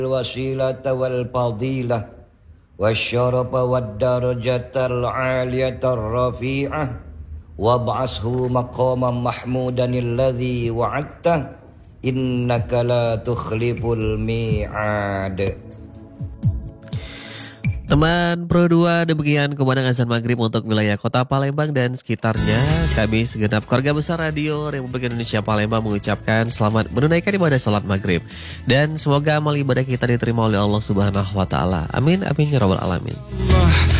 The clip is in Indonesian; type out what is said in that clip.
الوسيلة والفضيلة والشرف والدرجة العالية الرفيعة وابعثه مقاما محمودا الذي وعدته إنك لا تخلف الميعاد. Teman Pro 2, demikian kumandang azan maghrib untuk wilayah kota Palembang dan sekitarnya. Kami segenap keluarga besar Radio Republik Indonesia Palembang mengucapkan selamat menunaikan ibadah salat maghrib. Dan semoga amal ibadah kita diterima oleh Allah Subhanahu wa Ta'ala. Amin, amin ya rabbal alamin.